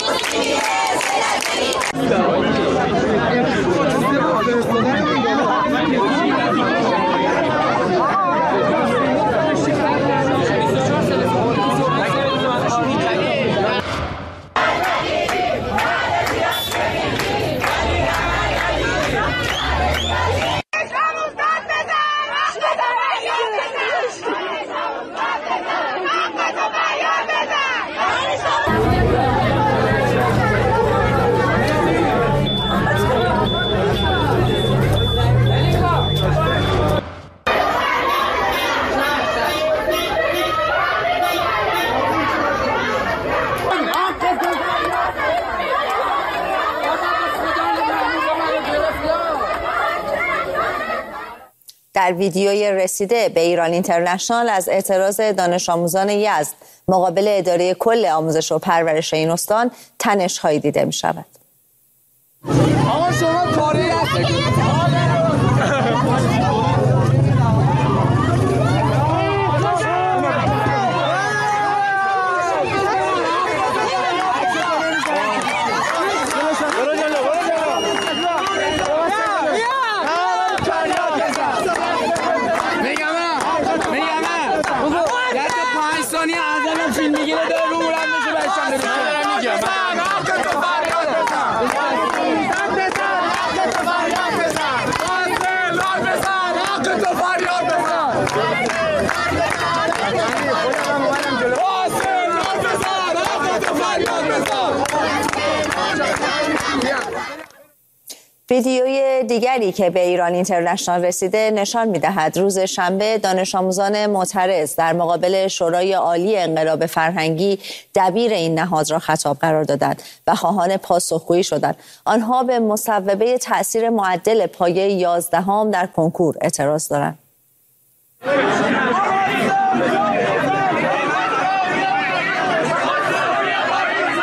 در ویدیوی رسیده به ایران اینترنشنال از اعتراض دانش آموزان یزد مقابل اداره کل آموزش و پرورش این استان تنش‌هایی دیده می شود. آقا شما کاری ویدیوی دیگری که به ایران اینترنشنال رسیده نشان می‌دهد روز شنبه دانش آموزان معترض در مقابل شورای عالی انقلاب فرهنگی دبیر این نهاد را خطاب قرار دادند و خواهان پاسخگویی شدند. آنها به مصوبه تأثیر معدل پایه 11 در کنکور اعتراض دارند.